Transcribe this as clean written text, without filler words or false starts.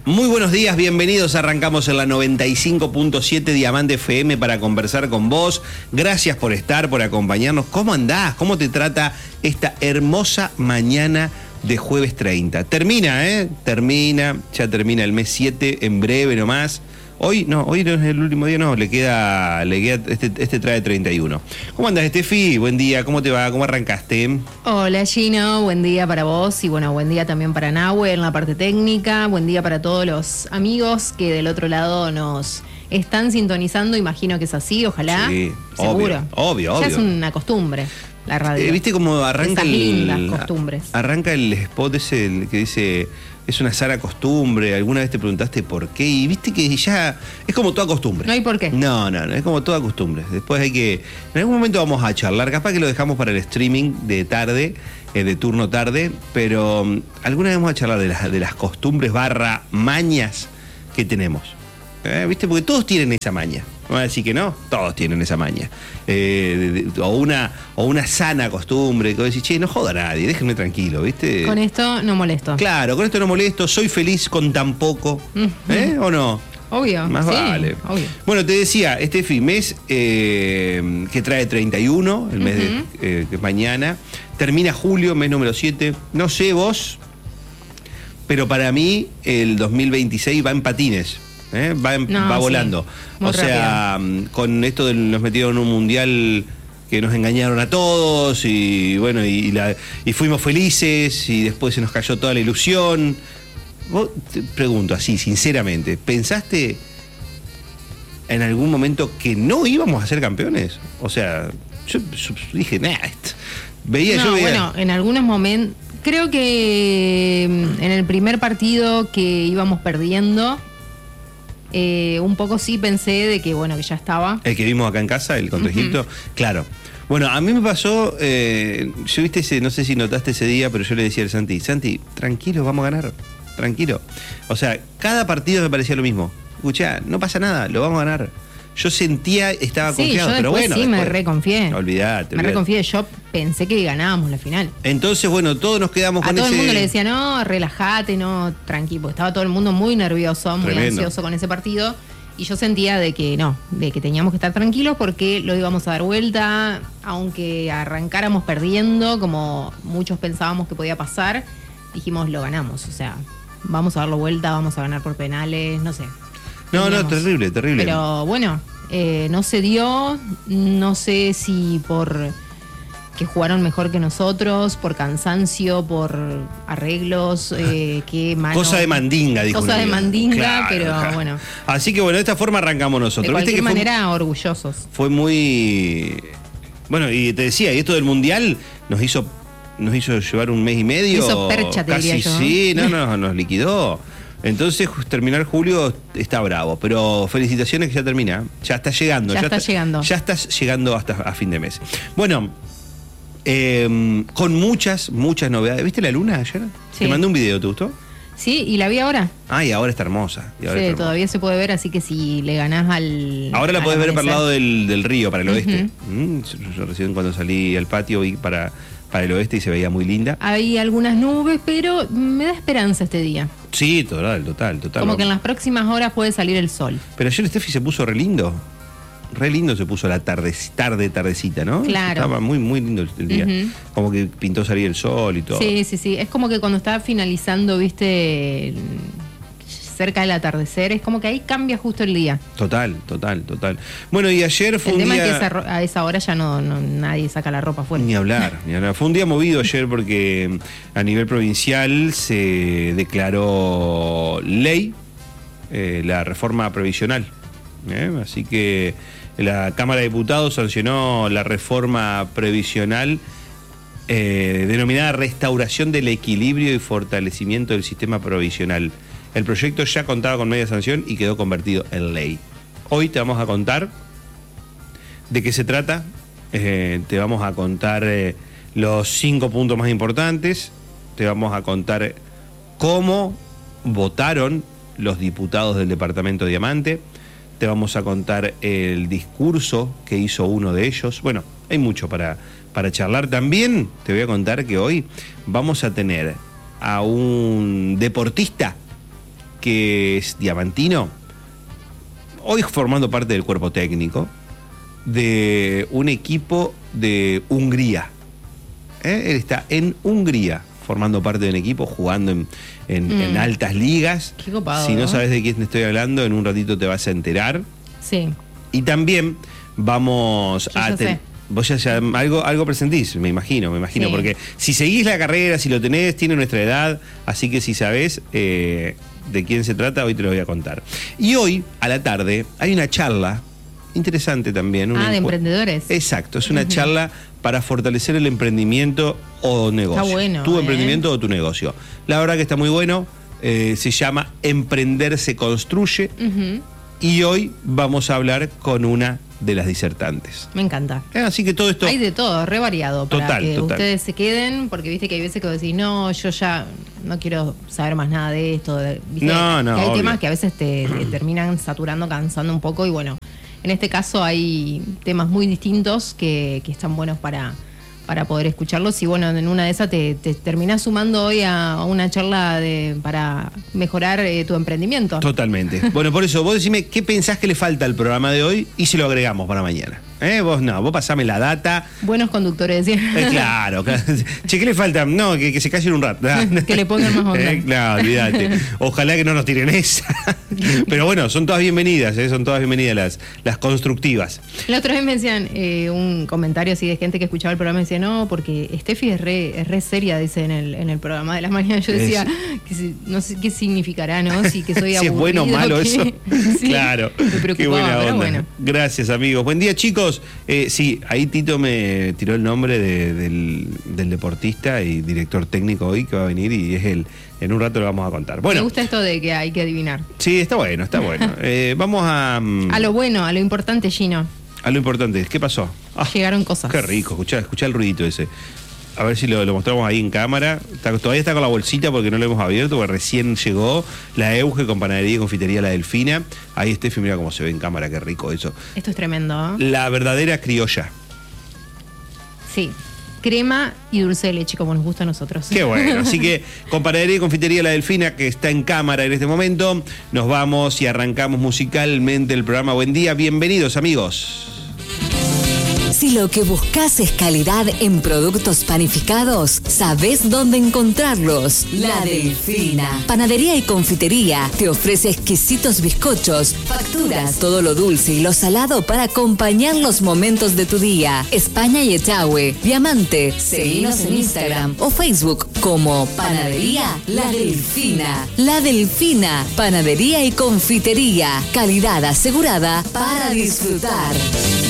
Muy buenos días, bienvenidos. Arrancamos en la 95.7 Diamante FM para conversar con vos. Gracias por estar, por acompañarnos. ¿Cómo andás? ¿Cómo te trata esta hermosa mañana de jueves 30? Termina, ya termina el mes 7 en breve nomás. Hoy no es el último día, no, le queda este trae 31. ¿Cómo andás, Estefi? Buen día, ¿cómo te va? ¿Cómo arrancaste? Hola, Gino, buen día para vos y bueno, buen día también para Nahue en la parte técnica, buen día para todos los amigos que del otro lado nos están sintonizando, imagino que es así, ojalá. Sí, seguro. Obvio. Ya es una costumbre la radio. ¿Viste cómo arranca esas lindas costumbres? Arranca el spot ese el que dice... Es una sana costumbre, alguna vez te preguntaste por qué y viste que ya es como toda costumbre. No hay por qué. No, es como toda costumbre. Después hay que, en algún momento vamos a charlar, capaz que lo dejamos para el streaming de tarde, de turno tarde, pero alguna vez vamos a charlar de las costumbres / mañas que tenemos. ¿Viste? Porque todos tienen esa maña. Vamos a decir que no, todos tienen esa maña. O una sana costumbre, que vos decís, che, no joda a nadie, déjenme tranquilo, ¿viste? Con esto no molesto. Claro, con esto no molesto, soy feliz con tan poco. ¿O no? Obvio. Más sí, vale. Obvio. Bueno, te decía, Estefi, mes que trae 31, el mes que es mañana. Termina julio, mes número 7. No sé vos, pero para mí el 2026 va en patines. Va volando. Muy o sea, con esto nos metieron en un mundial que nos engañaron a todos y bueno, y fuimos felices y después se nos cayó toda la ilusión. Vos te pregunto así, sinceramente, ¿pensaste en algún momento que no íbamos a ser campeones? O sea, yo dije, Bueno, en algunos momentos, creo que en el primer partido que íbamos perdiendo, un poco sí pensé de que bueno, que ya estaba. El que vimos acá en casa, el contra Egipto, claro. Bueno, a mí me pasó, yo viste no sé si notaste ese día, pero yo le decía al Santi, tranquilo, vamos a ganar, tranquilo. O sea, cada partido me parecía lo mismo. Escuchá, no pasa nada, lo vamos a ganar. Yo estaba confiado, yo pero bueno. Sí, me reconfié. Olvidate. Me reconfié, yo pensé que ganábamos la final. Entonces, bueno, todos nos quedamos con ese... A todo el mundo le decía, no, relájate, no, tranquilo, porque estaba todo el mundo muy nervioso, muy ansioso con ese partido. Y yo sentía de que teníamos que estar tranquilos porque lo íbamos a dar vuelta, aunque arrancáramos perdiendo, como muchos pensábamos que podía pasar, dijimos, lo ganamos, o sea, vamos a darlo vuelta, vamos a ganar por penales, no sé. No, terrible. Pero bueno, no se dio, no sé si por que jugaron mejor que nosotros, por cansancio, por arreglos, Cosa de mandinga, dijo. Cosa de mandinga, claro, pero bueno. Así que bueno, de esta forma arrancamos nosotros. De cualquier manera, orgullosos. Fue muy... Bueno, y te decía, y esto del Mundial nos hizo llevar un mes y medio. Hizo percha, te casi, diría yo. Sí, nos liquidó. Entonces, terminar julio está bravo, pero felicitaciones que ya termina. Ya está llegando. Ya estás llegando hasta a fin de mes. Bueno, con muchas novedades. ¿Viste la luna ayer? Sí. Te mandé un video, ¿te gustó? Sí, y la vi ahora. Y ahora está hermosa. Todavía se puede ver, así que si le ganás al... Ahora la podés ver para el lado del río, para el oeste. Uh-huh. Yo recién cuando salí al patio vi para el oeste y se veía muy linda. Hay algunas nubes, pero me da esperanza este día. Sí, total. Como que en las próximas horas puede salir el sol. Pero ayer Steffi se puso re lindo. Re lindo se puso la tardecita, ¿no? Claro. Estaba muy, muy lindo el día. Uh-huh. Como que pintó salir el sol y todo. Sí. Es como que cuando está finalizando, viste, cerca del atardecer, es como que ahí cambia justo el día. Total. Bueno, y ayer fue el un día... tema es que a esa hora ya no nadie saca la ropa afuera. Ni hablar. Fue un día movido ayer porque a nivel provincial se declaró ley la reforma previsional. Así que la Cámara de Diputados sancionó la reforma previsional denominada Restauración del Equilibrio y Fortalecimiento del Sistema Provisional. El proyecto ya contaba con media sanción y quedó convertido en ley. Hoy te vamos a contar de qué se trata, te vamos a contar los 5 puntos más importantes, te vamos a contar cómo votaron los diputados del Departamento Diamante, te vamos a contar el discurso que hizo uno de ellos. Bueno, hay mucho para charlar. También te voy a contar que hoy vamos a tener a un deportista que es diamantino, hoy formando parte del cuerpo técnico de un equipo de Hungría. Él está en Hungría, formando parte de un equipo, jugando en altas ligas. Qué copado, si no sabes de quién estoy hablando, en un ratito te vas a enterar. Sí. Y también vamos a... Vos ya algo presentís, me imagino, sí. Porque si seguís la carrera, si lo tenés, tiene nuestra edad, así que si sabés de quién se trata, hoy te lo voy a contar. Y hoy, a la tarde, hay una charla interesante también. De emprendedores. Exacto, es una charla para fortalecer el emprendimiento o negocio. Está bueno. Tu emprendimiento o tu negocio. La verdad que está muy bueno, se llama Emprender se construye, y hoy vamos a hablar con una de las disertantes. Me encanta. Así que todo esto... Hay de todo, re variado, para que total. Ustedes se queden, porque viste que hay veces que vos decís, no, yo ya no quiero saber más nada de esto. ¿Viste? No, que hay obvio. temas que a veces te terminan saturando, cansando un poco, y bueno, en este caso hay temas muy distintos que están buenos para poder escucharlos, y bueno, en una de esas te terminás sumando hoy a una charla para mejorar tu emprendimiento. Totalmente. Bueno, por eso, vos decime qué pensás que le falta al programa de hoy y se lo agregamos para mañana. Vos pasame la data. Buenos conductores, ¿sí? Claro. Che, ¿qué le falta? No, que se callen un rato. Que le pongan más onda. Claro, olvídate. Ojalá que no nos tiren esa. Pero bueno, son todas bienvenidas, son todas bienvenidas las constructivas. La otra vez me decían un comentario así de gente que escuchaba el programa y decía, no, porque Steffi es re seria, dice en el programa de las mañanas. Yo decía, no sé qué significará, ¿no? Si que soy aburrido. Si es bueno o malo eso. Sí, claro. Me preocupaba, qué buena onda. pero bueno. Gracias, amigos. Buen día, chicos. Sí, ahí Tito me tiró el nombre del deportista y director técnico hoy que va a venir, y es él. En un rato lo vamos a contar. Bueno, me gusta esto de que hay que adivinar. Sí, está bueno. Vamos a... a lo bueno, a lo importante, Gino. A lo importante. ¿Qué pasó? Llegaron cosas. Qué rico, escuchá el ruidito ese. A ver si lo mostramos ahí en cámara. Todavía está con la bolsita porque no lo hemos abierto, porque recién llegó la Euge con panadería y confitería La Delfina. Ahí Steffi, mira cómo se ve en cámara, qué rico eso. Esto es tremendo. La verdadera criolla. Sí. Crema y dulce de leche, como nos gusta a nosotros. Qué bueno. Así que con panadería y confitería La Delfina, que está en cámara en este momento, nos vamos y arrancamos musicalmente el programa. Buen día, bienvenidos, amigos. Si lo que buscas es calidad en productos panificados, ¿sabés dónde encontrarlos? La Delfina. Panadería y confitería te ofrece exquisitos bizcochos, facturas, todo lo dulce y lo salado para acompañar los momentos de tu día. España y Echagüe, Diamante. Seguinos en Instagram o Facebook como Panadería La Delfina. La Delfina, panadería y confitería. Calidad asegurada para disfrutar.